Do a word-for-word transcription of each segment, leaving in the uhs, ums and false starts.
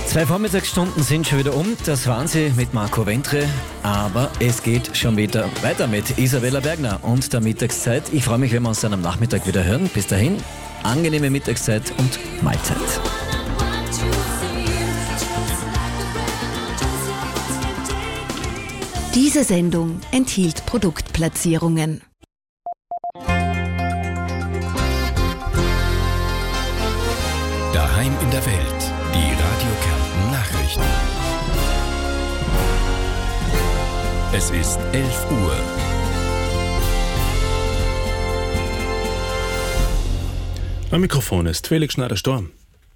Zwei Vormittagsstunden sind schon wieder um, das waren sie mit Marco Ventre, aber es geht schon wieder weiter mit Isabella Bergner und der Mittagszeit. Ich freue mich, wenn wir uns dann am Nachmittag wieder hören. Bis dahin, angenehme Mittagszeit und Mahlzeit. Diese Sendung enthielt Produktplatzierungen. Daheim in der Welt, die Radio Kärnten Nachrichten. Es ist elf Uhr. Am Mikrofon ist Felix Schneider-Storm.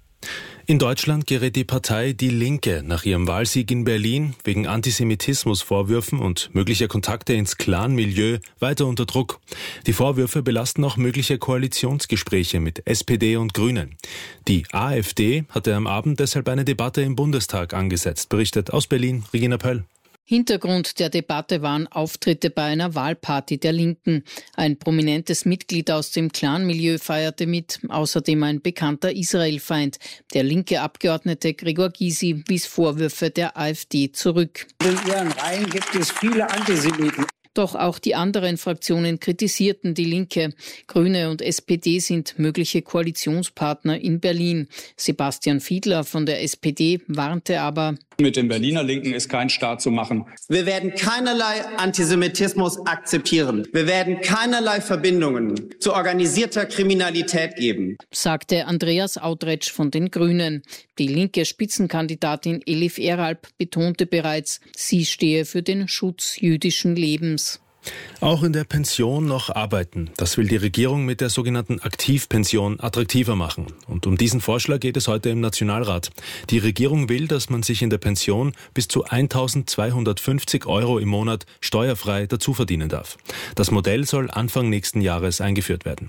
In Deutschland gerät die Partei Die Linke nach ihrem Wahlsieg in Berlin wegen Antisemitismusvorwürfen und möglicher Kontakte ins Clan-Milieu weiter unter Druck. Die Vorwürfe belasten auch mögliche Koalitionsgespräche mit S P D und Grünen. Die AfD hatte am Abend deshalb eine Debatte im Bundestag angesetzt, berichtet aus Berlin Regina Pöll. Hintergrund der Debatte waren Auftritte bei einer Wahlparty der Linken. Ein prominentes Mitglied aus dem Clan-Milieu feierte mit, außerdem ein bekannter Israel-Feind. Der linke Abgeordnete Gregor Gysi wies Vorwürfe der AfD zurück. In ihren Reihen gibt es viele Antisemiten. Doch auch die anderen Fraktionen kritisierten die Linke. Grüne und S P D sind mögliche Koalitionspartner in Berlin. Sebastian Fiedler von der S P D warnte aber: Mit den Berliner Linken ist kein Staat zu machen. Wir werden keinerlei Antisemitismus akzeptieren. Wir werden keinerlei Verbindungen zu organisierter Kriminalität geben, sagte Andreas Audretsch von den Grünen. Die linke Spitzenkandidatin Elif Eralp betonte bereits, sie stehe für den Schutz jüdischen Lebens. Auch in der Pension noch arbeiten. Das will die Regierung mit der sogenannten Aktivpension attraktiver machen. Und um diesen Vorschlag geht es heute im Nationalrat. Die Regierung will, dass man sich in der Pension bis zu eintausendzweihundertfünfzig Euro im Monat steuerfrei dazu verdienen darf. Das Modell soll Anfang nächsten Jahres eingeführt werden.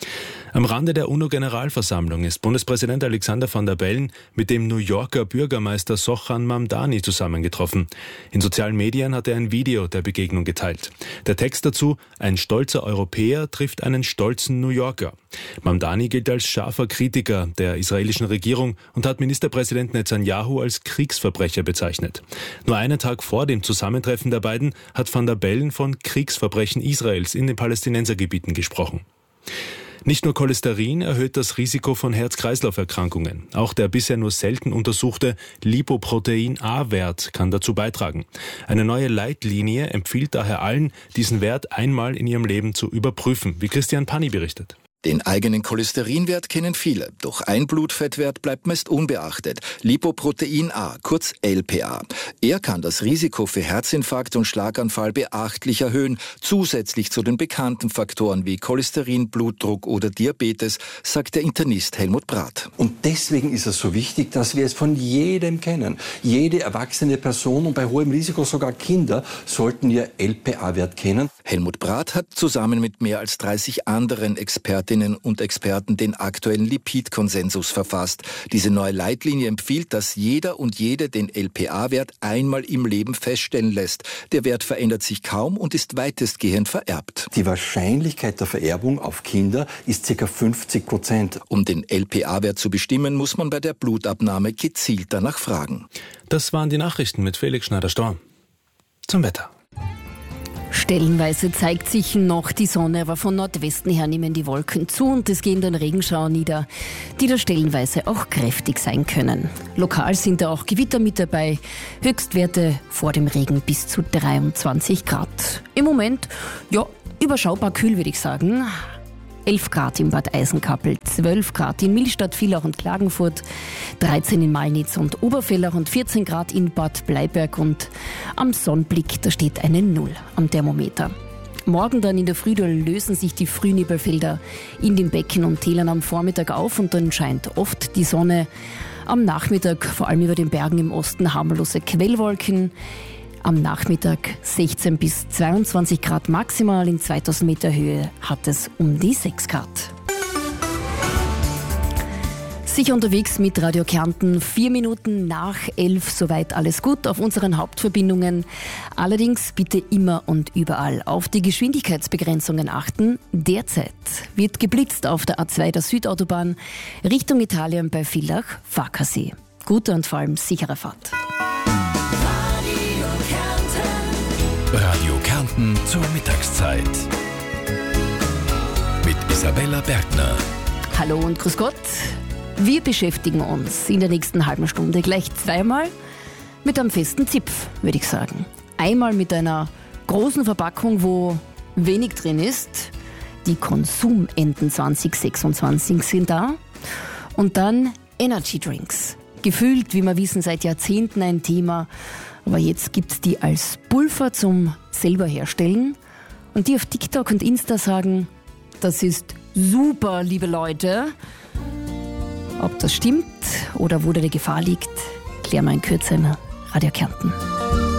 Am Rande der UNO-Generalversammlung ist Bundespräsident Alexander Van der Bellen mit dem New Yorker Bürgermeister Sochran Mamdani zusammengetroffen. In sozialen Medien hat er ein Video der Begegnung geteilt. Der Text dazu: Ein stolzer Europäer trifft einen stolzen New Yorker. Mamdani gilt als scharfer Kritiker der israelischen Regierung und hat Ministerpräsident Netanyahu als Kriegsverbrecher bezeichnet. Nur einen Tag vor dem Zusammentreffen der beiden hat Van der Bellen von Kriegsverbrechen Israels in den Palästinensergebieten gesprochen. Nicht nur Cholesterin erhöht das Risiko von Herz-Kreislauf-Erkrankungen. Auch der bisher nur selten untersuchte Lipoprotein-A-Wert kann dazu beitragen. Eine neue Leitlinie empfiehlt daher allen, diesen Wert einmal in ihrem Leben zu überprüfen, wie Christian Panni berichtet. Den eigenen Cholesterinwert kennen viele, doch ein Blutfettwert bleibt meist unbeachtet. Lipoprotein A, kurz L P A. Er kann das Risiko für Herzinfarkt und Schlaganfall beachtlich erhöhen, zusätzlich zu den bekannten Faktoren wie Cholesterin, Blutdruck oder Diabetes, sagt der Internist Helmut Brath. Und deswegen ist es so wichtig, dass wir es von jedem kennen. Jede erwachsene Person und bei hohem Risiko sogar Kinder sollten ihr L P A-Wert kennen. Helmut Brath hat zusammen mit mehr als dreißig anderen Expertinnen und Experten den aktuellen Lipidkonsensus verfasst. Diese neue Leitlinie empfiehlt, dass jeder und jede den L P A-Wert einmal im Leben feststellen lässt. Der Wert verändert sich kaum und ist weitestgehend vererbt. Die Wahrscheinlichkeit der Vererbung auf Kinder ist ca. fünfzig Prozent. Um den L P A-Wert zu bestimmen, muss man bei der Blutabnahme gezielt danach fragen. Das waren die Nachrichten mit Felix Schneider-Storm. Zum Wetter. Stellenweise zeigt sich noch die Sonne, aber von Nordwesten her nehmen die Wolken zu und es gehen dann Regenschauer nieder, die da stellenweise auch kräftig sein können. Lokal sind da auch Gewitter mit dabei, Höchstwerte vor dem Regen bis zu dreiundzwanzig Grad. Im Moment, ja, überschaubar kühl, würde ich sagen. elf Grad in Bad Eisenkappel, zwölf Grad in Millstatt, Villach und Klagenfurt, dreizehn in Malnitz und Obervellach und vierzehn Grad in Bad Bleiberg und am Sonnenblick, da steht eine Null am Thermometer. Morgen dann in der Früh, da lösen sich die Frühnebelfelder in den Becken und Tälern am Vormittag auf und dann scheint oft die Sonne. Am Nachmittag, vor allem über den Bergen im Osten, harmlose Quellwolken. Am Nachmittag sechzehn bis zweiundzwanzig Grad maximal, in zweitausend Meter Höhe hat es um die sechs Grad. Sicher unterwegs mit Radio Kärnten, vier Minuten nach elf, soweit alles gut auf unseren Hauptverbindungen. Allerdings bitte immer und überall auf die Geschwindigkeitsbegrenzungen achten. Derzeit wird geblitzt auf der A zwei der Südautobahn Richtung Italien bei Villach-Farkasee. Gute und vor allem sichere Fahrt. Radio Kärnten zur Mittagszeit. Mit Isabella Bergner. Hallo und grüß Gott. Wir beschäftigen uns in der nächsten halben Stunde gleich zweimal mit einem festen Zipf, würde ich sagen. Einmal mit einer großen Verpackung, wo wenig drin ist. Die Konsumenten zwanzig sechsundzwanzig sind da. Und dann Energy Drinks. Gefühlt, wie wir wissen, seit Jahrzehnten ein Thema. Aber jetzt gibt es die als Pulver zum selber herstellen. Und die auf TikTok und Insta sagen, das ist super, liebe Leute. Ob das stimmt oder wo da die Gefahr liegt, klären wir in Kürze in Radio Kärnten.